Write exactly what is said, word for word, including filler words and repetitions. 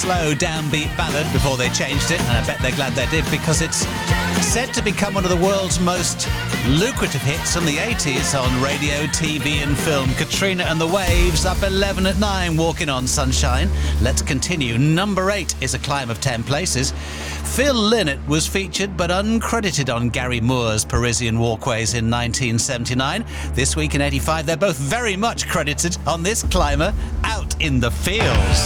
slow downbeat ballad before they changed it, and I bet they're glad they did, because it's said to become one of the world's most lucrative hits from the eighties on radio, T V and film. Katrina and the Waves up eleven at nine, Walking on Sunshine. Let's continue. Number eight is a climb of ten places. Phil Lynott was featured but uncredited on Gary Moore's Parisian Walkways in nineteen seventy-nine. This week in eighty-five, they're both very much credited on this climber, Out in the Fields.